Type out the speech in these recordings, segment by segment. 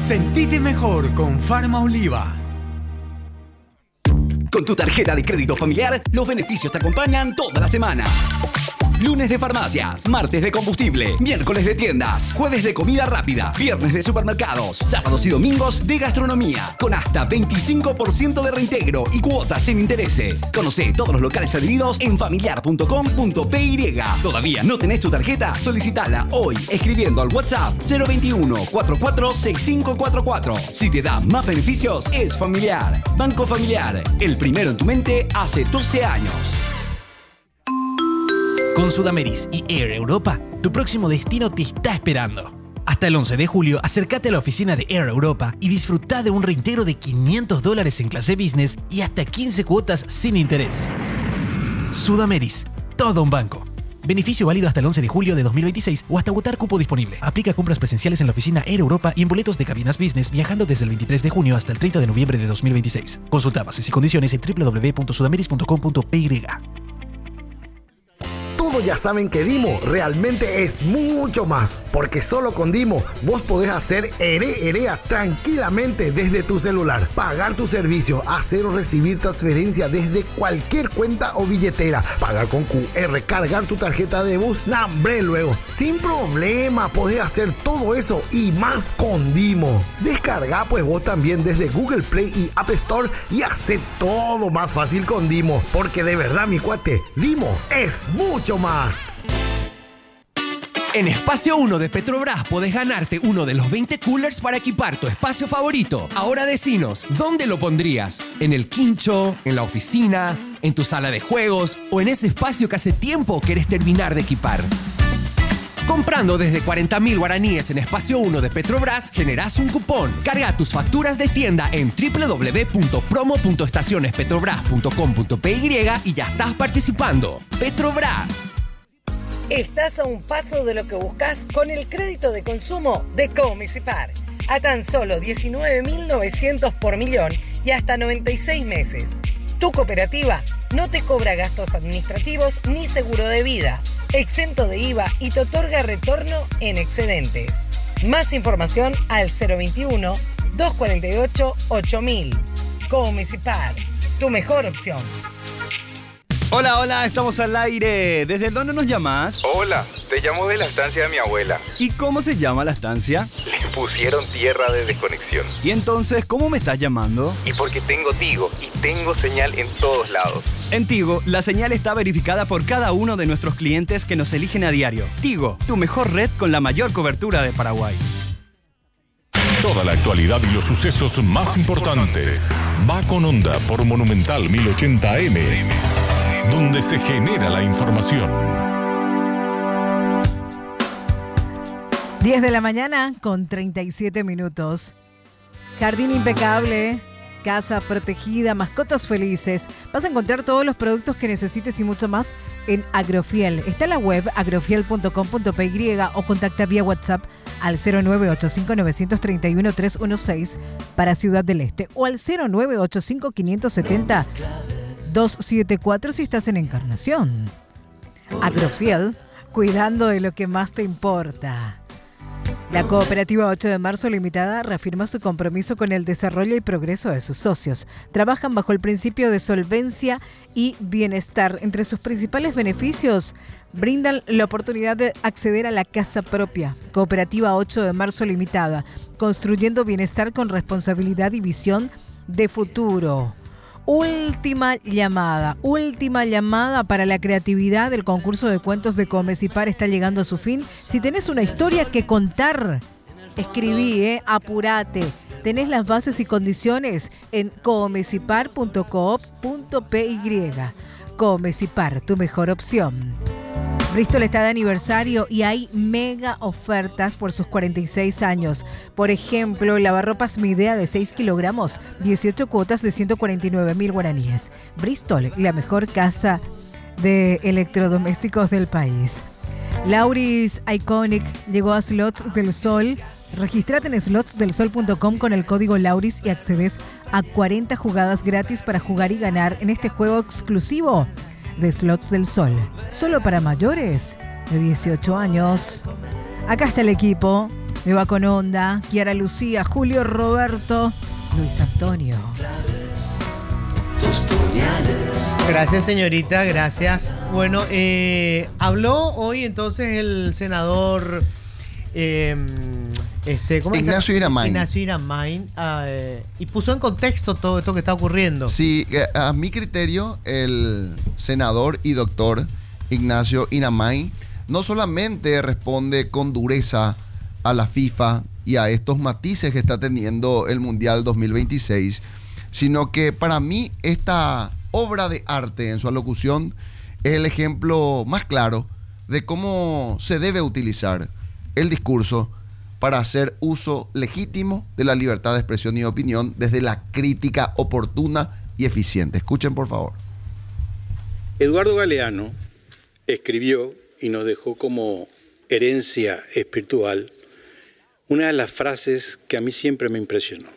Sentite mejor con Farma Oliva. Con tu tarjeta de crédito familiar, los beneficios te acompañan toda la semana. Lunes de farmacias, martes de combustible, miércoles de tiendas, jueves de comida rápida, viernes de supermercados, sábados y domingos de gastronomía, con hasta 25% de reintegro y cuotas sin intereses. Conoce todos los locales adheridos en familiar.com.py. ¿Todavía no tenés tu tarjeta? Solicitala hoy escribiendo al WhatsApp 021 44 6544. Si te da más beneficios, es Familiar. Banco Familiar, el primero en tu mente hace 12 años. Con Sudameris y Air Europa, tu próximo destino te está esperando. Hasta el 11 de julio, acércate a la oficina de Air Europa y disfruta de un reintegro de $500 en clase business y hasta 15 cuotas sin interés. Sudameris, todo un banco. Beneficio válido hasta el 11 de julio de 2026 o hasta agotar cupo disponible. Aplica compras presenciales en la oficina Air Europa y en boletos de cabinas business viajando desde el 23 de junio hasta el 30 de noviembre de 2026. Consulta bases y condiciones en www.sudameris.com.py. Todos ya saben que Dimo realmente es mucho más, porque solo con Dimo vos podés hacer herea tranquilamente desde tu celular, pagar tu servicio, hacer o recibir transferencia desde cualquier cuenta o billetera, pagar con QR, cargar tu tarjeta de bus, ¡nambre! Luego, sin problema podés hacer todo eso y más con Dimo. Descarga pues vos también desde Google Play y App Store y hace todo más fácil con Dimo, porque de verdad mi cuate, Dimo es mucho más. En Espacio 1 de Petrobras podés ganarte uno de los 20 coolers para equipar tu espacio favorito. Ahora decinos, ¿dónde lo pondrías? ¿En el quincho? ¿En la oficina? ¿En tu sala de juegos? ¿O en ese espacio que hace tiempo querés terminar de equipar? Comprando desde 40.000 guaraníes en Espacio 1 de Petrobras, generás un cupón. Carga tus facturas de tienda en www.promo.estacionespetrobras.com.py y ya estás participando. Petrobras. Estás a un paso de lo que buscas con el crédito de consumo de Comisipar. A tan solo 19.900 por millón y hasta 96 meses. Tu cooperativa no te cobra gastos administrativos ni seguro de vida, exento de IVA y te otorga retorno en excedentes. Más información al 021-248-8000. Comisipar, tu mejor opción. Hola, hola, estamos al aire. ¿Desde dónde nos llamas? Hola, te llamo de la estancia de mi abuela. ¿Y cómo se llama la estancia? Le pusieron tierra de desconexión. ¿Y entonces cómo me estás llamando? Y porque tengo Tigo y tengo señal en todos lados. En Tigo, la señal está verificada por cada uno de nuestros clientes que nos eligen a diario. Tigo, tu mejor red con la mayor cobertura de Paraguay. Toda la actualidad y los sucesos más importantes. Va con Onda por Monumental 1080 AM. Donde se genera la información. 10 de la mañana con 37 minutos. Jardín impecable, casa protegida, mascotas felices. Vas a encontrar todos los productos que necesites y mucho más en Agrofiel. Está en la web agrofiel.com.py o contacta vía WhatsApp al 0985-931-316 para Ciudad del Este o al 0985-570-274 si estás en Encarnación. Agrofiel, cuidando de lo que más te importa. La Cooperativa 8 de Marzo Limitada reafirma su compromiso con el desarrollo y progreso de sus socios. Trabajan bajo el principio de solvencia y bienestar. Entre sus principales beneficios, brindan la oportunidad de acceder a la casa propia. Cooperativa 8 de Marzo Limitada, construyendo bienestar con responsabilidad y visión de futuro. Última llamada para la creatividad. El concurso de cuentos de Comesipar está llegando a su fin. Si tenés una historia que contar, escribí, apurate. Tenés las bases y condiciones en comesipar.coop.py. Comesipar, tu mejor opción. Bristol está de aniversario y hay mega ofertas por sus 46 años. Por ejemplo, lavarropas Midea de 6 kilogramos, 18 cuotas de 149.000 guaraníes. Bristol, la mejor casa de electrodomésticos del país. Lauris Iconic llegó a Slots del Sol. Regístrate en slotsdelsol.com con el código Lauris y accedes a 40 jugadas gratis para jugar y ganar en este juego exclusivo de Slots del Sol, solo para mayores de 18 años. Acá está el equipo. Me va con onda, Kiara Lucía, Julio Roberto, Luis Antonio. Gracias, señorita, gracias. Bueno, habló hoy entonces el senador Ignacio Iramain. Ignacio Iramain, y puso en contexto todo esto que está ocurriendo. Sí, a mi criterio, el senador y doctor Ignacio Iramain no solamente responde con dureza a la FIFA y a estos matices que está teniendo el Mundial 2026, sino que para mí esta obra de arte en su alocución es el ejemplo más claro de cómo se debe utilizar el discurso para hacer uso legítimo de la libertad de expresión y opinión desde la crítica oportuna y eficiente. Escuchen, por favor. Eduardo Galeano escribió y nos dejó como herencia espiritual una de las frases que a mí siempre me impresionó.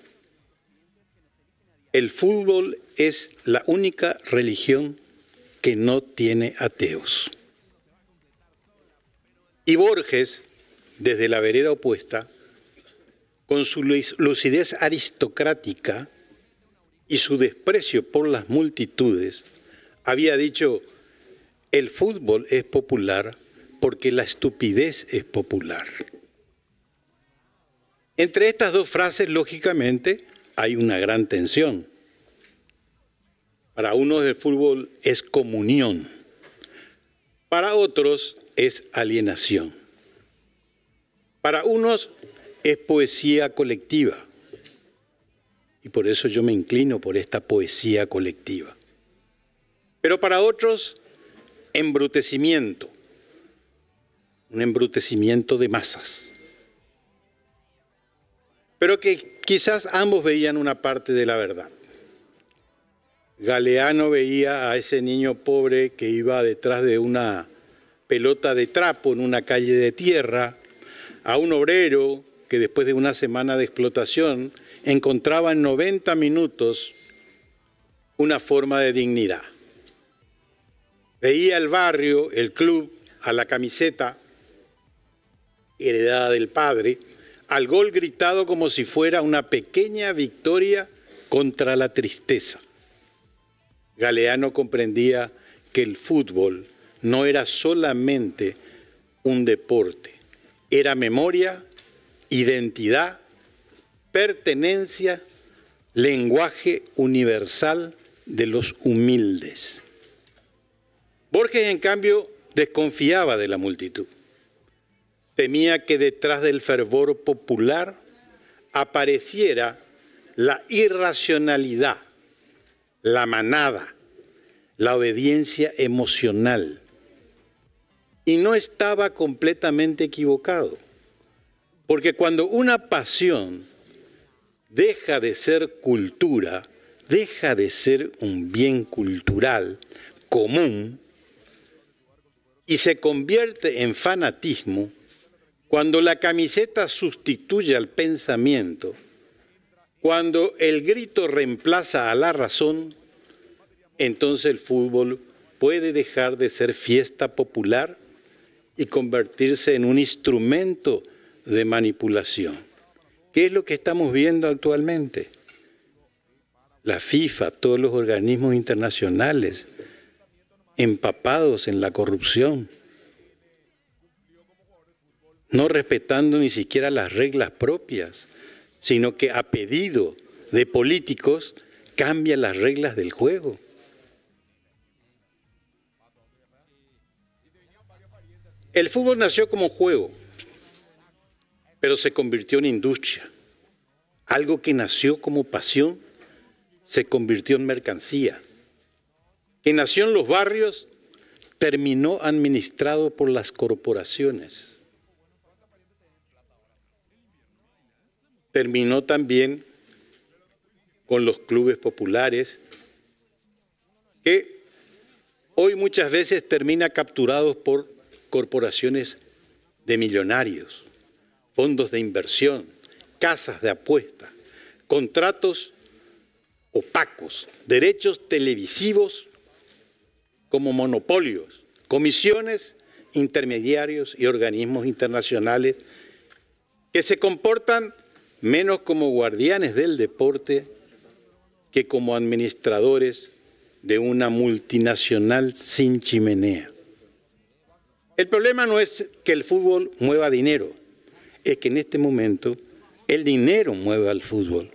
El fútbol es la única religión que no tiene ateos. Y Borges, desde la vereda opuesta, con su lucidez aristocrática y su desprecio por las multitudes, había dicho: el fútbol es popular porque la estupidez es popular. Entre estas dos frases, lógicamente, hay una gran tensión. Para unos el fútbol es comunión, para otros es alienación. Para unos es poesía colectiva, y por eso yo me inclino por esta poesía colectiva. Pero para otros, embrutecimiento, un embrutecimiento de masas. Pero que quizás ambos veían una parte de la verdad. Galeano veía a ese niño pobre que iba detrás de una pelota de trapo en una calle de tierra, a un obrero que después de una semana de explotación encontraba en 90 minutos una forma de dignidad. Veía el barrio, el club, a la camiseta heredada del padre, al gol gritado como si fuera una pequeña victoria contra la tristeza. Galeano comprendía que el fútbol no era solamente un deporte, era memoria, identidad, pertenencia, lenguaje universal de los humildes. Borges, en cambio, desconfiaba de la multitud. Temía que detrás del fervor popular apareciera la irracionalidad, la manada, la obediencia emocional. Y no estaba completamente equivocado, porque cuando una pasión deja de ser cultura, deja de ser un bien cultural común y se convierte en fanatismo, cuando la camiseta sustituye al pensamiento, cuando el grito reemplaza a la razón, entonces el fútbol puede dejar de ser fiesta popular y convertirse en un instrumento de manipulación. ¿Qué es lo que estamos viendo actualmente? La FIFA, todos los organismos internacionales, empapados en la corrupción, no respetando ni siquiera las reglas propias, sino que a pedido de políticos cambian las reglas del juego. El fútbol nació como juego, pero se convirtió en industria. Algo que nació como pasión se convirtió en mercancía. Que nació en los barrios terminó administrado por las corporaciones. Terminó también con los clubes populares, que hoy muchas veces termina capturados por corporaciones de millonarios, fondos de inversión, casas de apuesta, contratos opacos, derechos televisivos como que se comportan menos como guardianes del deporte que como administradores de una multinacional sin chimenea. El problema no es que el fútbol mueva dinero, es que en este momento el dinero mueve al fútbol.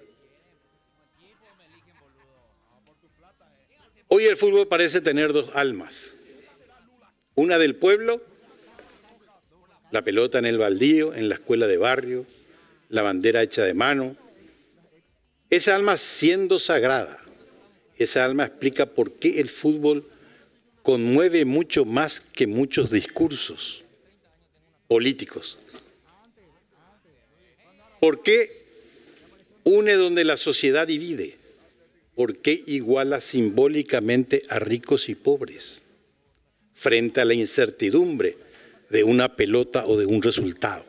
Hoy el fútbol parece tener dos almas. Una del pueblo, la pelota en el baldío, en la escuela de barrio, la bandera hecha de mano. Esa alma siendo sagrada, esa alma explica por qué el fútbol conmueve mucho más que muchos discursos políticos. ¿Por qué une donde la sociedad divide? ¿Por qué iguala simbólicamente a ricos y pobres frente a la incertidumbre de una pelota o de un resultado?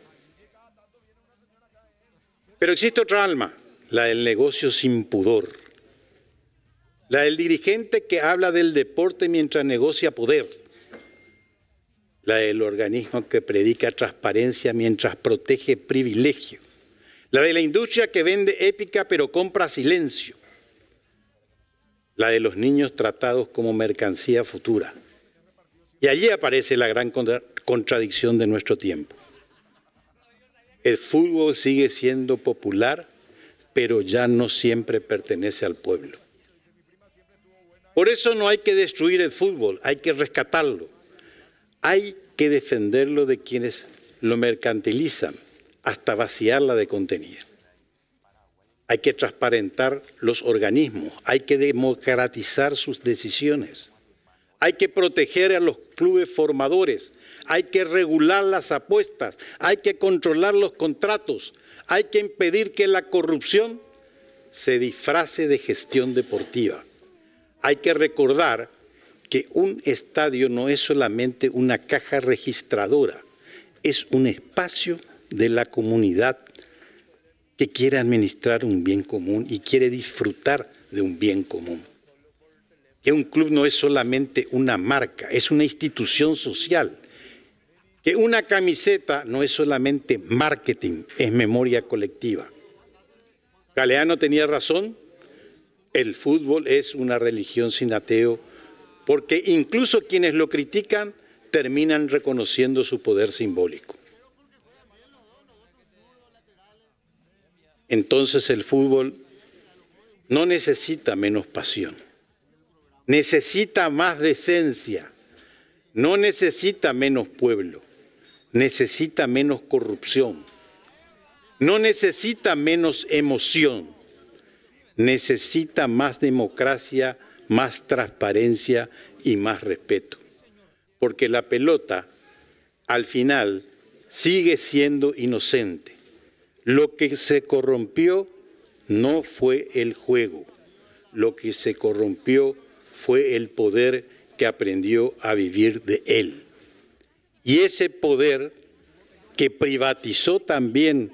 Pero existe otra alma, la del negocio sin pudor, la del dirigente que habla del deporte mientras negocia poder, la del organismo que predica transparencia mientras protege privilegio, la de la industria que vende épica pero compra silencio, la de los niños tratados como mercancía futura. Y allí aparece la gran contradicción de nuestro tiempo. El fútbol sigue siendo popular, pero ya no siempre pertenece al pueblo. Por eso no hay que destruir el fútbol, hay que rescatarlo. Hay que defenderlo de quienes lo mercantilizan hasta vaciarla de contenido. Hay que transparentar los organismos, hay que democratizar sus decisiones, hay que proteger a los clubes formadores, hay que regular las apuestas, hay que controlar los contratos, hay que impedir que la corrupción se disfrace de gestión deportiva. Hay que recordar que un estadio no es solamente una caja registradora, es un espacio de la comunidad que quiere administrar un bien común y quiere disfrutar de un bien común. Que un club no es solamente una marca, es una institución social. Que una camiseta no es solamente marketing, es memoria colectiva. Galeano tenía razón, el fútbol es una religión sin ateo, porque incluso quienes lo critican terminan reconociendo su poder simbólico. Entonces el fútbol no necesita menos pasión, necesita más decencia, no necesita menos pueblo, necesita menos corrupción, no necesita menos emoción, necesita más democracia, más transparencia y más respeto. Porque la pelota, al final, sigue siendo inocente. Lo que se corrompió no fue el juego, lo que se corrompió fue el poder que aprendió a vivir de él. Y ese poder que privatizó también,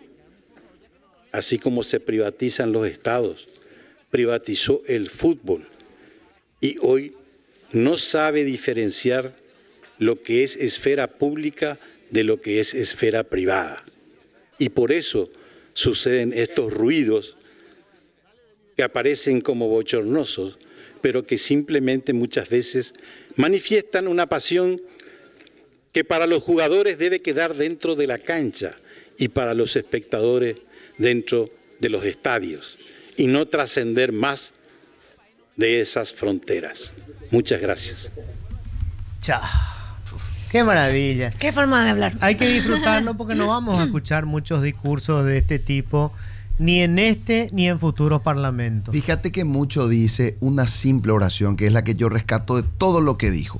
así como se privatizan los estados, privatizó el fútbol y hoy no sabe diferenciar lo que es esfera pública de lo que es esfera privada. Y por eso suceden estos ruidos que aparecen como bochornosos, pero que simplemente muchas veces manifiestan una pasión que para los jugadores debe quedar dentro de la cancha y para los espectadores dentro de los estadios y no trascender más de esas fronteras. Muchas gracias. Chao. Qué maravilla. Qué forma de hablar. Hay que disfrutarlo porque no vamos a escuchar muchos discursos de este tipo, ni en este ni en futuros parlamentos. Fíjate que mucho dice una simple oración, que es la que yo rescato de todo lo que dijo.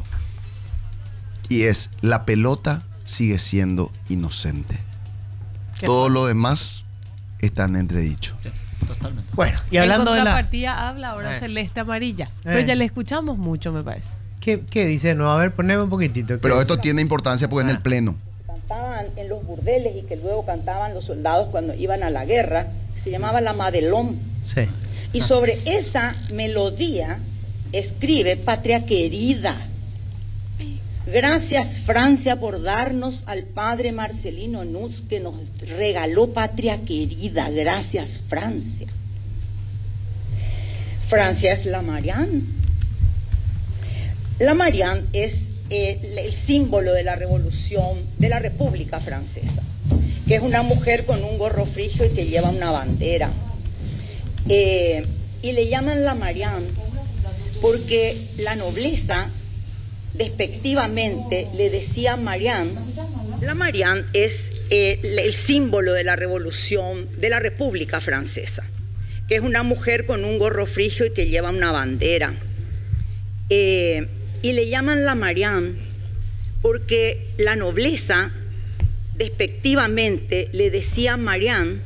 Y es, la pelota sigue siendo inocente. Todo lo demás está en entredicho. Sí, totalmente. Bueno, y hablando en de la... contrapartida habla ahora celeste amarilla. Pero ya le escuchamos mucho, me parece. ¿Qué dice? No, a ver, poneme un poquitito. Pero esto tiene importancia porque en el pleno. Cantaban en los burdeles y que luego cantaban los soldados cuando iban a la guerra, se llamaba la Madelón. Sí. Y sobre esa melodía escribe Patria Querida. Gracias, Francia, por darnos al padre Marcelino Nuz, que nos regaló patria querida. Gracias, Francia. Francia es la Marianne. La Marianne es el símbolo de la revolución de la República Francesa, que es una mujer con un gorro frigio y que lleva una bandera. Y le llaman la Marianne porque la nobleza despectivamente le decía Marianne. La Marianne es el símbolo de la revolución de la República Francesa, que es una mujer con un gorro frigio y que lleva una bandera. Y le llaman la Marianne porque la nobleza despectivamente le decía Marianne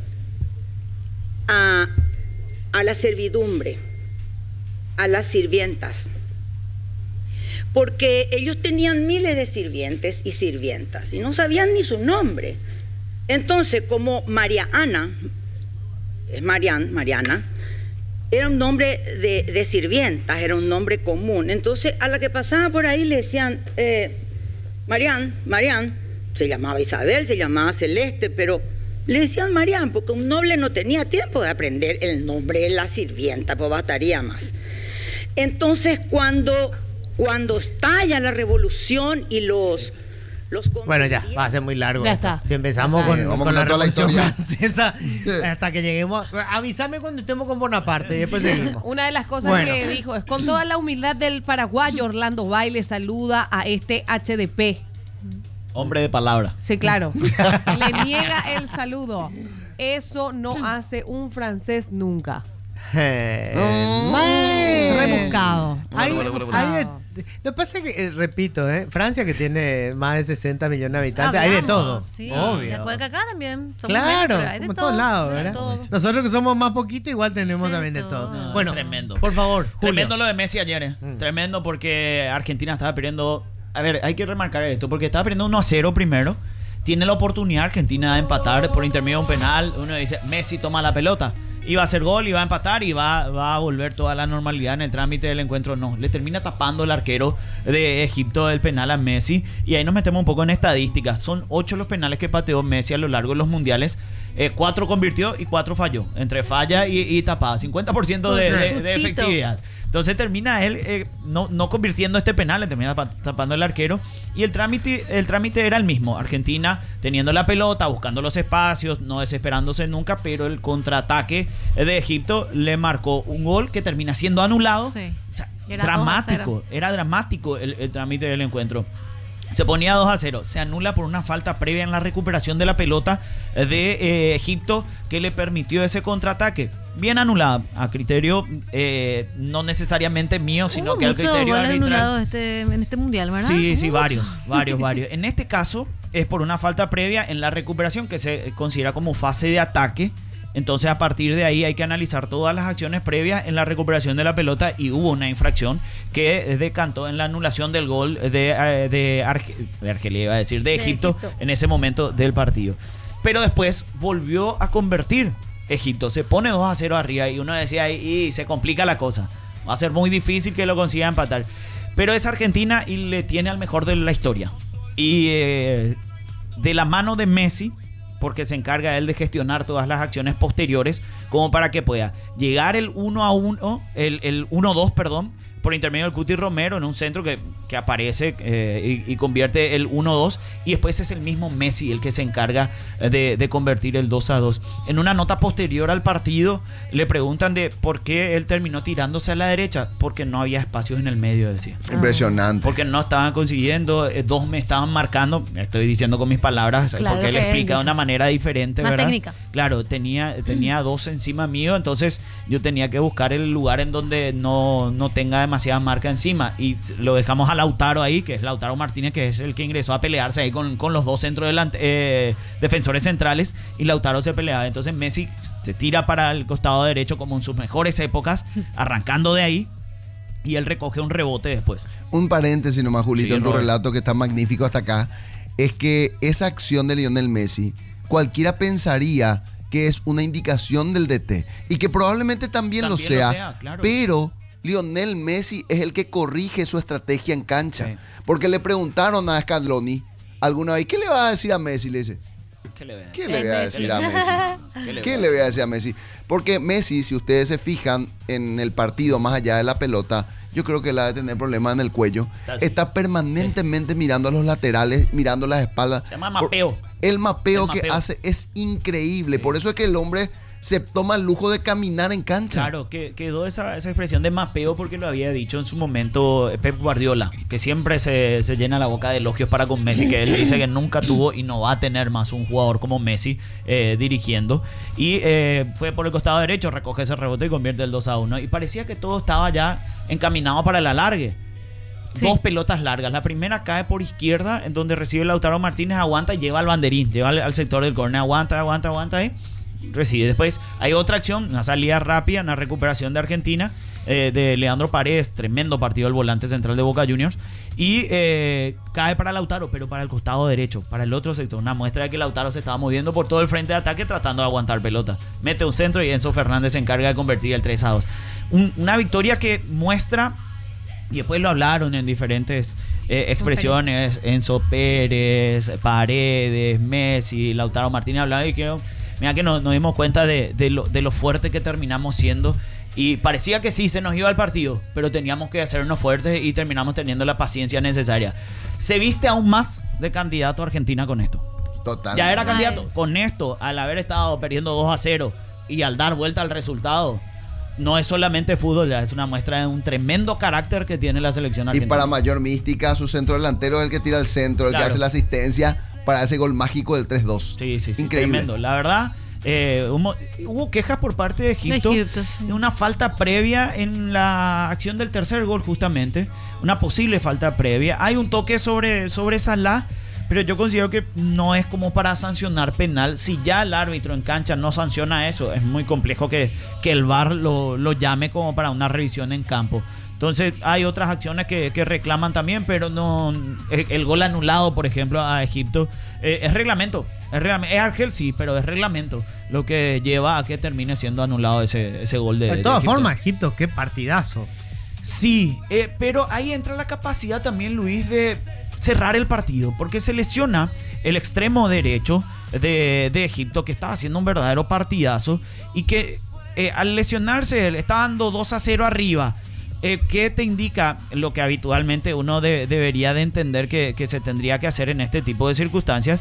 a la servidumbre, a las sirvientas, porque ellos tenían miles de sirvientes y sirvientas y no sabían ni su nombre. Entonces, como María Ana, es Mariana, era un nombre de sirvientas, era un nombre común. Entonces, a la que pasaba por ahí le decían, Marianne, se llamaba Isabel, se llamaba Celeste, pero le decían Marianne porque un noble no tenía tiempo de aprender el nombre de la sirvienta, pues bastaría más. Entonces, cuando estalla la revolución y los bueno, ya, va a ser muy largo. Ya está. Si empezamos con la Revolución historia Francesa, hasta que lleguemos. Avísame cuando estemos con Bonaparte y después seguimos. Una de las cosas que dijo es: con toda la humildad del paraguayo, Orlando Baile saluda a este HDP. Hombre de palabra. Sí, claro. Le niega el saludo. Eso no hace un francés nunca. Rebuscado. Lo que pasa es que, repito, Francia, que tiene más de 60 millones de habitantes, hay de todo. Sí, obvio. después que acá también. Claro, hay de como en todo, todos lados, ¿verdad? todo. Nosotros que somos más poquito, igual tenemos también de todo. No, bueno, tremendo. Por favor, Julio. Tremendo lo de Messi ayer. Tremendo porque Argentina estaba perdiendo. A ver, hay que remarcar esto, porque estaba perdiendo 1-0 primero. Tiene la oportunidad Argentina de empatar por intermedio de un penal. Uno dice, Messi toma la pelota. Iba a hacer gol, iba a empatar y va a volver toda la normalidad en el trámite del encuentro. No, le termina tapando el arquero de Egipto el penal a Messi. Y ahí nos metemos un poco en estadísticas. Son 8 los penales que pateó Messi a lo largo de los mundiales. 4 convirtió y 4 falló. Entre falla y tapada. 50% de efectividad. Entonces termina él no convirtiendo este penal, le termina tapando el arquero. Y el trámite era el mismo. Argentina teniendo la pelota, buscando los espacios, no desesperándose nunca, pero el contraataque de Egipto le marcó un gol que termina siendo anulado. Sí. O sea, era dramático el trámite del encuentro. Se ponía 2-0, se anula por una falta previa en la recuperación de la pelota de Egipto que le permitió ese contraataque. Bien anulada, a criterio no necesariamente mío, sino que al criterio arbitral. En este mundial, ¿verdad? Sí, varios. En este caso es por una falta previa en la recuperación que se considera como fase de ataque. Entonces a partir de ahí hay que analizar todas las acciones previas en la recuperación de la pelota y hubo una infracción que decantó en la anulación del gol de Argelia, iba a decir, de Egipto en ese momento del partido. Pero después volvió a convertir Egipto, se pone 2-0 arriba y uno decía, y se complica la cosa, va a ser muy difícil que lo consiga empatar. Pero es Argentina y le tiene al mejor de la historia. Y de la mano de Messi, porque se encarga él de gestionar todas las acciones posteriores, como para que pueda llegar el 1-1, el 1-2, perdón, por intermedio del Cuti Romero en un centro que aparece y convierte el 1-2, y después es el mismo Messi el que se encarga de convertir el 2-2. En una nota posterior al partido le preguntan de por qué él terminó tirándose a la derecha, porque no había espacios en el medio, decía. Impresionante. Porque no estaban consiguiendo, 2 me estaban marcando, estoy diciendo con mis palabras, claro, porque él explica de una manera diferente, más ¿verdad? Técnica. Claro, tenía 2 encima mío, entonces yo tenía que buscar el lugar en donde no tenga demasiada marca encima, y lo dejamos a Lautaro ahí, que es Lautaro Martínez, que es el que ingresó a pelearse ahí con los 2 defensores centrales, y Lautaro se peleaba. Entonces Messi se tira para el costado derecho como en sus mejores épocas, arrancando de ahí, y él recoge un rebote después. Un paréntesis nomás, Julito, Sí, en tu Robert. relato que está magnífico hasta acá, es que esa acción de Lionel Messi, cualquiera pensaría que es una indicación del DT, y que probablemente también lo sea, claro. pero Lionel Messi es el que corrige su estrategia en cancha. Porque le preguntaron a Scaloni alguna vez, ¿qué le va a decir a Messi? Le dice, ¿qué le voy a decir a Messi? ¿Qué le voy a decir a Messi? Porque Messi, si ustedes se fijan en el partido más allá de la pelota, yo creo que él ha de tener problemas en el cuello. Está permanentemente mirando a los laterales, mirando las espaldas. Se llama mapeo. El mapeo que hace es increíble. Por eso es que el hombre se toma el lujo de caminar en cancha. Claro, que quedó esa expresión de mapeo porque lo había dicho en su momento Pep Guardiola, que siempre se llena la boca de elogios para con Messi, que él dice que nunca tuvo y no va a tener más un jugador como Messi dirigiendo. Y fue por el costado derecho, recoge ese rebote y convierte el 2-1. Y parecía que todo estaba ya encaminado para el alargue. Sí. 2 pelotas largas. La primera cae por izquierda, en donde recibe Lautaro Martínez, aguanta y lleva al banderín, lleva al sector del córner, aguanta ahí. Recibe. Después hay otra acción, una salida rápida, una recuperación de Argentina, de Leandro Paredes, tremendo partido el volante central de Boca Juniors, y cae para Lautaro, pero para el costado derecho, para el otro sector, una muestra de que Lautaro se estaba moviendo por todo el frente de ataque tratando de aguantar pelota. Mete un centro y Enzo Fernández se encarga de convertir el 3-2. Una victoria que muestra, y después lo hablaron en diferentes expresiones, Enzo Pérez, Paredes, Messi, Lautaro Martínez hablaban y que mira que nos dimos cuenta de lo fuerte que terminamos siendo. Y parecía que sí, se nos iba el partido, pero teníamos que hacernos fuertes y terminamos teniendo la paciencia necesaria. Se viste aún más de candidato a Argentina con esto. Total. Ya era candidato. Con esto, al haber estado perdiendo 2-0 y al dar vuelta al resultado, no es solamente fútbol, ya es una muestra de un tremendo carácter que tiene la selección argentina. Y para mayor mística, su centro delantero es el que tira el centro, el que hace la asistencia para ese gol mágico del 3-2. Sí, increíble. Tremendo. La verdad, hubo quejas por parte de Egipto, de una falta previa en la acción del tercer gol, justamente. Una posible falta previa. Hay un toque sobre Salah, pero yo considero que no es como para sancionar penal. Si ya el árbitro en cancha no sanciona eso, es muy complejo que el VAR lo llame como para una revisión en campo. Entonces hay otras acciones que reclaman también, pero no. El gol anulado, por ejemplo, a Egipto, es reglamento. Es Argel, sí, pero es reglamento lo que lleva a que termine siendo anulado ese gol de todas Egipto. formas, Egipto, qué partidazo. Sí, pero ahí entra la capacidad también, Luis, de cerrar el partido, porque se lesiona el extremo derecho de Egipto, que estaba haciendo un verdadero partidazo, y que al lesionarse le está dando 2-0 arriba. ¿Qué te indica lo que habitualmente uno debería de entender que se tendría que hacer en este tipo de circunstancias?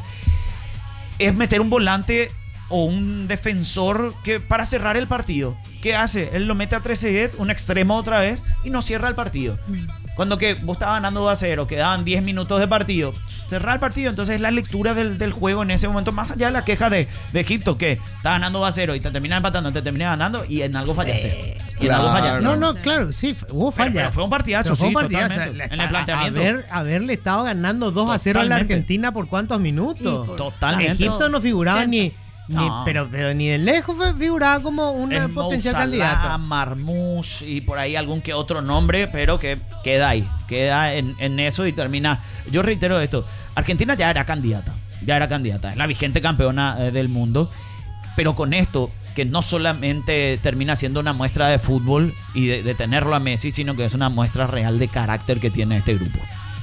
Es meter un volante o un defensor para cerrar el partido. ¿Qué hace? Él lo mete a Trezeguet, un extremo otra vez, y no cierra el partido. Cuando que vos estabas ganando 2-0, quedaban 10 minutos de partido, cerrar el partido. Entonces la lectura del juego en ese momento, más allá de la queja de Egipto, que está ganando 2-0 y te terminas empatando, te terminas ganando, y en algo fallaste. No, claro, sí, hubo falla. Pero fue un partidazo, sí, totalmente. En el planteamiento. Haberle estado ganando 2-0 a la Argentina por cuántos minutos. Totalmente. Egipto no figuraba pero ni de lejos figuraba como una potencial candidata. Marmoush y por ahí algún que otro nombre, pero que queda ahí, queda en eso y termina. Yo reitero esto, Argentina ya era candidata, es la vigente campeona del mundo, pero con esto, que no solamente termina siendo una muestra de fútbol y de tenerlo a Messi, sino que es una muestra real de carácter que tiene este grupo.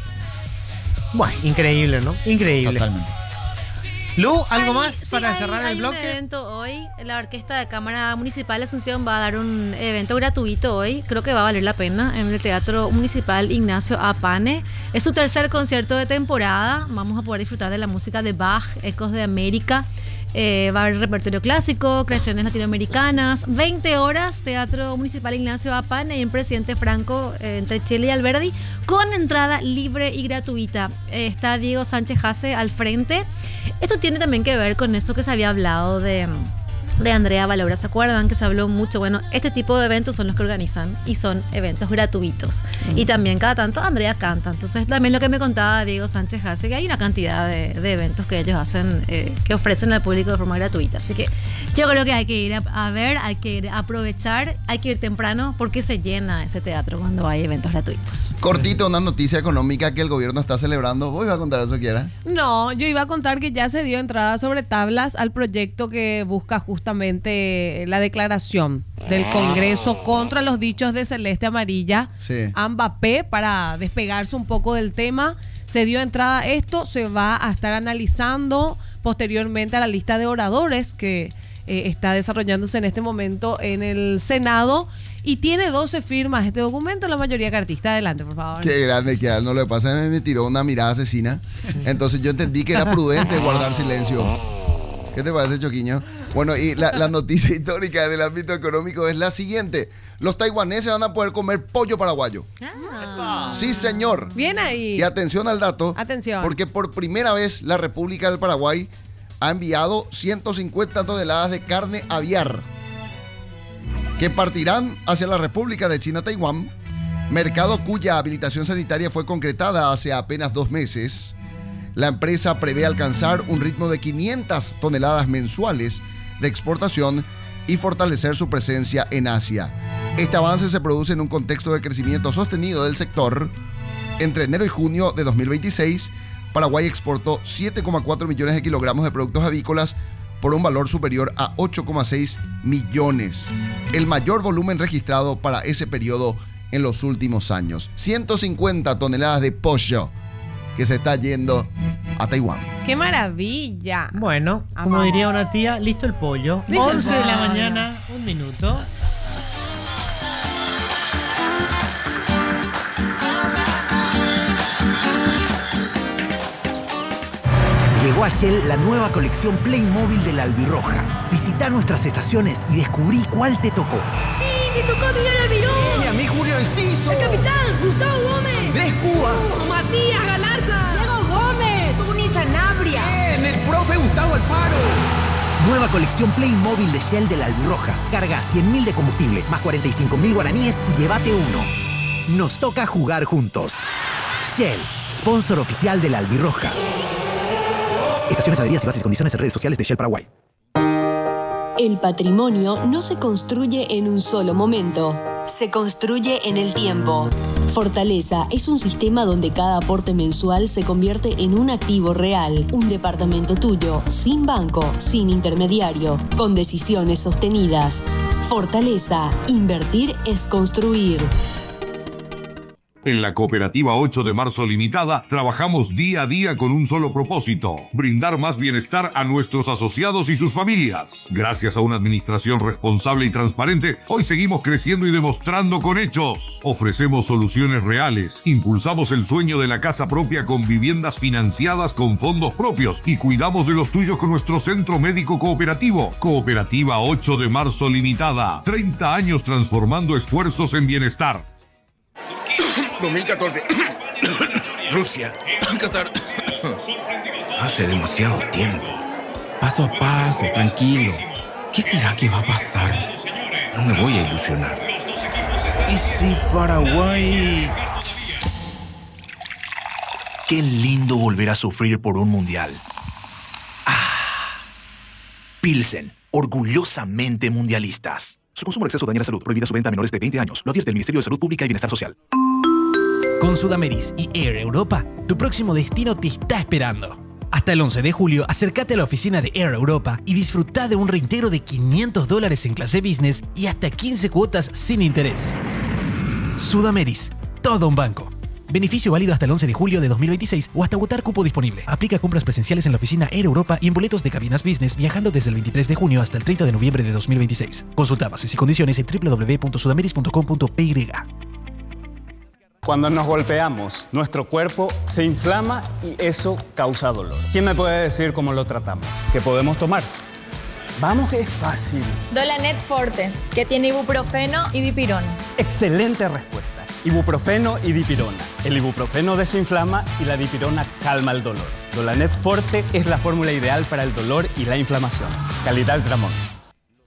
Bueno, increíble, ¿no? Increíble. Totalmente. Lu, ¿algo más para cerrar el bloque? Hay un evento hoy, la Orquesta de Cámara Municipal de Asunción va a dar un evento gratuito hoy, creo que va a valer la pena, en el Teatro Municipal Ignacio Apane. Es su tercer concierto de temporada, vamos a poder disfrutar de la música de Bach, Ecos de América, va a haber repertorio clásico, creaciones latinoamericanas, 20 horas, Teatro Municipal Ignacio Apane y en Presidente Franco, entre Chile y Alberdi, con entrada libre y gratuita. Está Diego Sánchez Jase al frente. Esto tiene también que ver con eso que se había hablado de Andrea Valora. ¿Se acuerdan que se habló mucho? Bueno, este tipo de eventos son los que organizan y son eventos gratuitos. Y también cada tanto Andrea canta. Entonces también lo que me contaba Diego Sánchez hace que hay una cantidad de eventos que ellos hacen, que ofrecen al público de forma gratuita. Así que yo creo que hay que ir a ver, hay que ir a aprovechar, hay que ir temprano porque se llena ese teatro cuando hay eventos gratuitos. Cortito, una noticia económica que el gobierno está celebrando. ¿Vos ibas a contar eso, Kiara? No, yo iba a contar que ya se dio entrada sobre tablas al proyecto que busca justamente justamente la declaración del Congreso contra los dichos de Celeste Amarilla a Mbappé para despegarse un poco del tema. Se dio entrada a esto, se va a estar analizando posteriormente a la lista de oradores que está desarrollándose en este momento en el Senado. Y tiene 12 firmas este documento, la mayoría cartista. Adelante, por favor. Qué grande que no, lo que pasa es que me tiró una mirada asesina. Entonces yo entendí que era prudente guardar silencio. ¿Qué te parece, Choquiño? Bueno, y la noticia histórica del ámbito económico es la siguiente. Los taiwaneses van a poder comer pollo paraguayo. Sí, señor. Bien ahí. Y atención al dato. Atención. Porque por primera vez la República del Paraguay ha enviado 150 toneladas de carne aviar que partirán hacia la República de China-Taiwán, mercado cuya habilitación sanitaria fue concretada hace apenas 2 meses. La empresa prevé alcanzar un ritmo de 500 toneladas mensuales de exportación y fortalecer su presencia en Asia. Este avance se produce en un contexto de crecimiento sostenido del sector. Entre enero y junio de 2026, Paraguay exportó 7,4 millones de kilogramos de productos avícolas por un valor superior a 8,6 millones. El mayor volumen registrado para ese periodo en los últimos años. 150 toneladas de pollo que se está yendo a Taiwán. ¡Qué maravilla! Bueno, como diría una tía, listo el pollo. 11 de la mañana, 1 minuto. Llegó a Shell la nueva colección Playmobil de la Albirroja. Visita nuestras estaciones y descubrí cuál te tocó. ¡Sí! ¡Me tocó Miguel Almirón! ¡Y a mí Julio Enciso! ¡El capitán Gustavo Gómez! ¡Andrés Cuba! ¡Matías Galarza! ¡Diego Gómez! ¡Tony Sanabria! ¡Bien! ¡El profe Gustavo Alfaro! Nueva colección Playmobil de Shell de la Albirroja. Carga 100.000 de combustible, más 45.000 guaraníes y llévate uno. Nos toca jugar juntos. Shell, sponsor oficial de la Albirroja. Estaciones, adheridas y bases y condiciones en redes sociales de Shell Paraguay. El patrimonio no se construye en un solo momento, se construye en el tiempo. Fortaleza es un sistema donde cada aporte mensual se convierte en un activo real, un departamento tuyo, sin banco, sin intermediario, con decisiones sostenidas. Fortaleza, invertir es construir. En la Cooperativa 8 de Marzo Limitada trabajamos día a día con un solo propósito: brindar más bienestar a nuestros asociados y sus familias. Gracias a una administración responsable y transparente, hoy seguimos creciendo y demostrando con hechos. Ofrecemos soluciones reales, impulsamos el sueño de la casa propia con viviendas financiadas con fondos propios y cuidamos de los tuyos con nuestro centro médico cooperativo. Cooperativa 8 de Marzo Limitada, 30 años transformando esfuerzos en bienestar. 2014. Rusia. Qatar. Hace demasiado tiempo. Paso a paso, tranquilo. ¿Qué será que va a pasar? No me voy a ilusionar. ¿Y si Paraguay? Qué lindo volver a sufrir por un mundial. Pilsen, orgullosamente mundialistas. Su consumo de exceso daña la salud. Prohibida su venta a menores de 20 años. Lo advierte el Ministerio de Salud Pública y Bienestar Social. Con Sudameris y Air Europa, tu próximo destino te está esperando. Hasta el 11 de julio, acércate a la oficina de Air Europa y disfruta de un reintegro de $500 en clase business y hasta 15 cuotas sin interés. Sudameris, todo un banco. Beneficio válido hasta el 11 de julio de 2026 o hasta agotar cupo disponible. Aplica compras presenciales en la oficina Air Europa y en boletos de cabinas business viajando desde el 23 de junio hasta el 30 de noviembre de 2026. Consulta bases y condiciones en www.sudameris.com.py. Cuando nos golpeamos, nuestro cuerpo se inflama y eso causa dolor. ¿Quién me puede decir cómo lo tratamos? ¿Qué podemos tomar? Vamos que es fácil. Dolanet Forte, que tiene ibuprofeno y dipirona. Excelente respuesta. Ibuprofeno y dipirona. El ibuprofeno desinflama y la dipirona calma el dolor. Dolanet Forte es la fórmula ideal para el dolor y la inflamación. Calidad Gramont.